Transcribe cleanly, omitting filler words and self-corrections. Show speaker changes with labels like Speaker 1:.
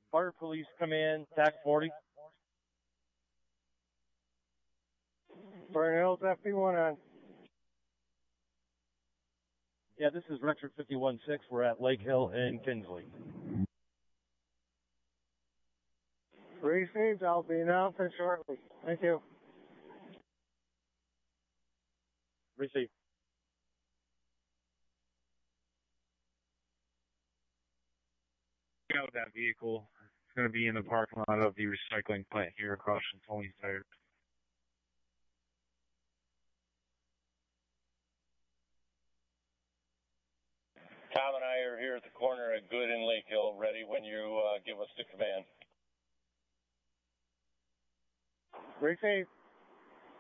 Speaker 1: Fire Police Command, TAC 40.
Speaker 2: Burn Hills FP1 on.
Speaker 1: Yeah, this is Rector 51-6. We're at Lake Hill in Kinsley.
Speaker 2: Received. I'll be announcing shortly. Thank you.
Speaker 1: Received.
Speaker 3: Out that vehicle. It's going to be in the parking lot of the recycling plant here across from Tony's Tire.
Speaker 4: Tom and I are here at the corner at Good and Lake Hill, ready when you give us the command.
Speaker 2: Received.